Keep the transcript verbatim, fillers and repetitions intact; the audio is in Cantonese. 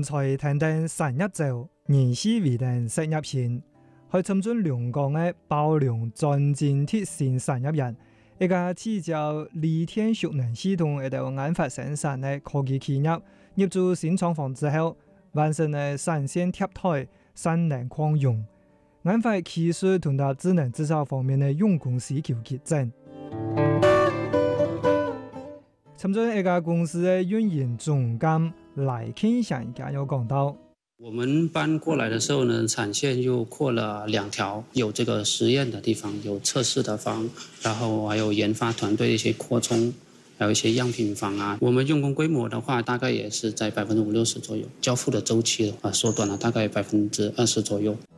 材等等產業組研思為等實業線，去參進兩港嘅包容專精鐵線產業人，一個持照鋰電蓄能系統一道研發生產嘅科技企業入駐新廠房之後，完成嘅產線貼台、產能擴容，研發技術同到智能製造方面嘅用工需求激增。參進一家公司嘅運營總監賴慶祥家有講到， 我們搬過來的時候呢，產線又擴了兩條，有這個實驗的地方，有測試的房，然後還有研發團隊的一些擴充，還有一些樣品房啊。我們用工規模的話，大概也是在百分之五六十左右，交付的週期啊縮短了大概百分之二十左右。